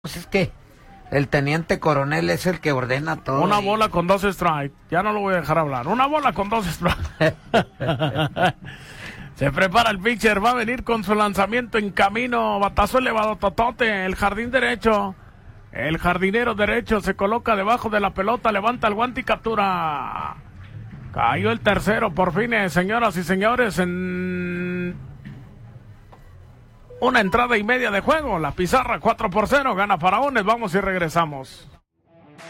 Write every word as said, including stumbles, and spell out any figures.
Pues es que el teniente coronel es el que ordena todo. Una y... bola con dos strikes. Ya no lo voy a dejar hablar. Una bola con dos strikes. Se prepara el pitcher. Va a venir con su lanzamiento en camino. Batazo elevado, totote. El jardín derecho. El jardinero derecho se coloca debajo de la pelota. Levanta el guante y captura. Cayó el tercero. Por fin, señoras y señores, en una entrada y media de juego. La pizarra cuatro por cero. Gana Faraones. Vamos y regresamos.